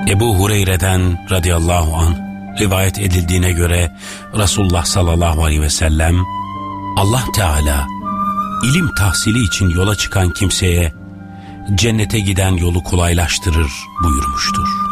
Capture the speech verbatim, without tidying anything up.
Ebu Hureyre'den radıyallahu anh rivayet edildiğine göre Resulullah sallallahu aleyhi ve sellem, Allah Teala ilim tahsili için yola çıkan kimseye cennete giden yolu kolaylaştırır buyurmuştur.